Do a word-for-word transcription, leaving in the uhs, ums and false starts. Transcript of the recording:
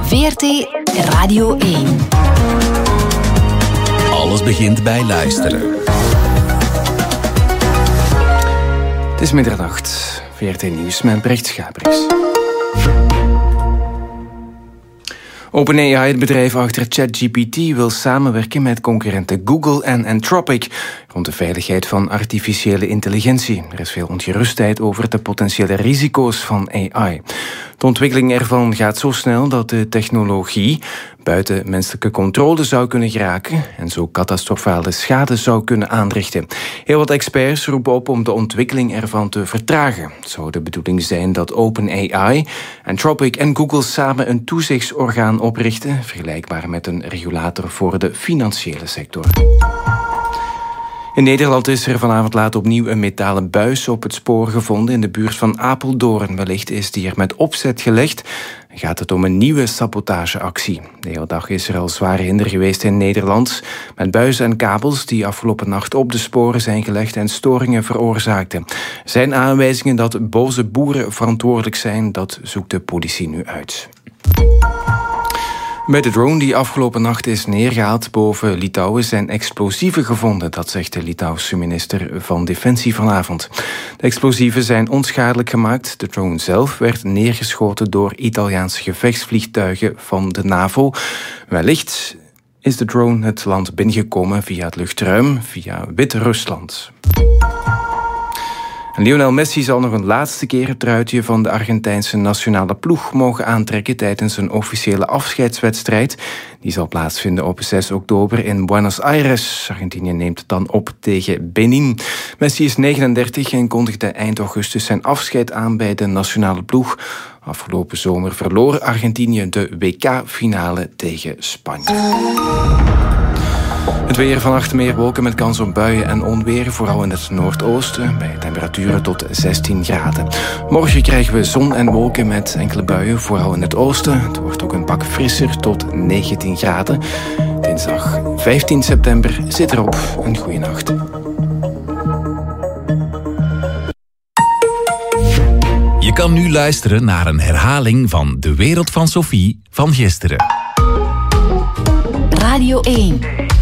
V R T Radio één. Alles begint bij luisteren. Het is middernacht. V R T Nieuws met Brecht Schaapers. OpenAI, het bedrijf achter ChatGPT, wil samenwerken met concurrenten Google en Anthropic rond de veiligheid van artificiële intelligentie. Er is veel ongerustheid over de potentiële risico's van A I. De ontwikkeling ervan gaat zo snel dat de technologie buiten menselijke controle zou kunnen geraken en zo catastrofale schade zou kunnen aanrichten. Heel wat experts roepen op om de ontwikkeling ervan te vertragen. Het zou de bedoeling zijn dat OpenAI, Anthropic en Google samen een toezichtsorgaan oprichten, vergelijkbaar met een regulator voor de financiële sector. In Nederland is er vanavond laat opnieuw een metalen buis op het spoor gevonden in de buurt van Apeldoorn. Wellicht is die er met opzet gelegd. Gaat het om een nieuwe sabotageactie. De hele dag is er al zware hinder geweest in Nederland, met buizen en kabels die afgelopen nacht op de sporen zijn gelegd en storingen veroorzaakten. Er zijn aanwijzingen dat boze boeren verantwoordelijk zijn. Dat zoekt de politie nu uit. Bij de drone die afgelopen nacht is neergehaald boven Litouwen zijn explosieven gevonden. Dat zegt de Litouwse minister van Defensie vanavond. De explosieven zijn onschadelijk gemaakt. De drone zelf werd neergeschoten door Italiaanse gevechtsvliegtuigen van de NAVO. Wellicht is de drone het land binnengekomen via het luchtruim, via Wit-Rusland. Lionel Messi zal nog een laatste keer het truitje van de Argentijnse nationale ploeg mogen aantrekken tijdens een officiële afscheidswedstrijd. Die zal plaatsvinden op zes oktober in Buenos Aires. Argentinië neemt het dan op tegen Benin. Messi is negenendertig en kondigde eind augustus zijn afscheid aan bij de nationale ploeg. Afgelopen zomer verloor Argentinië de W K-finale tegen Spanje. Het weer: vannacht meer wolken met kans op buien en onweer, vooral in het noordoosten, bij temperaturen tot zestien graden. Morgen krijgen we zon en wolken met enkele buien, vooral in het oosten. Het wordt ook een pak frisser tot negentien graden. Dinsdag vijftien september zit erop. Een goeie nacht. Je kan nu luisteren naar een herhaling van De Wereld van Sophie van gisteren. Radio één.